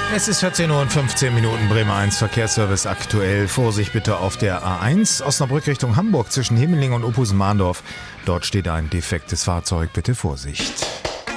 Es ist 14 Uhr und 15 Minuten, Bremer 1 Verkehrsservice aktuell. Vorsicht bitte auf der A1 Osnabrück Richtung Hamburg zwischen Himmeling und Ophusen-Mahndorf. Dort steht ein defektes Fahrzeug, bitte Vorsicht.